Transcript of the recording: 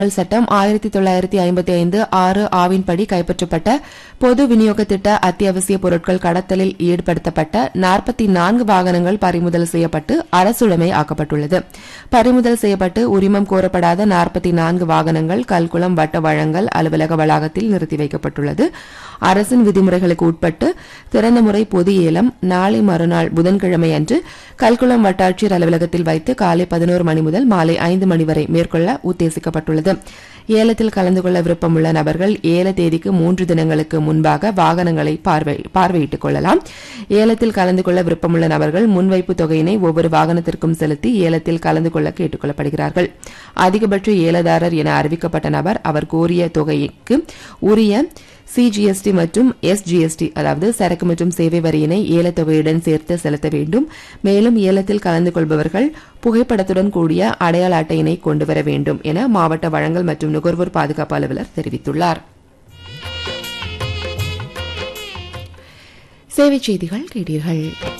சட்டம் 1955 6 ஆவின்படி கைப்பற்றப்பட்ட பொது விநியோக திட்ட அத்தியாவசிய பொருட்கள் கடத்தலில் ஈடுபடுத்தப்பட்ட 44 வாகனங்கள் பறிமுதல் செய்யப்பட்டு அரசுடைமை ஆக்கப்பட்டுள்ளது. பறிமுதல் செய்யப்பட்டு உரிமம் கோரப்படாத 44 வாகனங்கள் கல்குளம் வட்ட வழங்கல் அலுவலக வளாகத்தில் நிறுத்தி வைக்கப்பட்டுள்ளது. அரசின் விதிமுறைகளுக்கு உட்பட்டு திறந்த முறை பொது ஏலம் நாளை மறுநாள் புதன்கிழமை அன்று கல்குளம் வட்டாட்சியர் அலுவலகத்தில் வைத்து காலை 11 மணி முதல் மாலை 5 மணி வரை மேற்கொள்ள உத்தேசிக்கப்பட்டுள்ளது. ஏலத்தில் கலந்து கொள்ள விருப்பமுள்ள நபர்கள் ஏல தேதிக்கு 3 தினங்களுக்கு முன்பாக வாகனங்களை பார்வையிட்டுக் கொள்ளலாம். ஏலத்தில் கலந்து கொள்ள விருப்பமுள்ள நபர்கள் முன்வைப்பு தொகையினை ஒவ்வொரு வாகனத்திற்கும் செலுத்தி ஏலத்தில் கலந்து கொள்ள கேட்டுக் கொள்ளப்படுகிறார்கள். அதிகபட்ச ஏலதாரர் என அறிவிக்கப்பட்ட நபர் அவர் கோரிய தொகைக்கு உரிய சிஜிஎஸ்டி மற்றும் எஸ்ஜிஎஸ்டி அதாவது சரக்கு மற்றும் சேவை வரியினை ஏலத்தொகையுடன் சேர்த்து செலுத்த வேண்டும். மேலும் ஏலத்தில் கலந்து கொள்பவர்கள் புகைப்படத்துடன் கூடிய அடையாள அட்டையினை கொண்டுவர வேண்டும் என மாவட்ட வழங்கல் மற்றும் நுகர்வோர் பாதுகாப்பு அலுவலர் தெரிவித்துள்ளார். சேவை செய்திகள் கேட்டீர்கள்.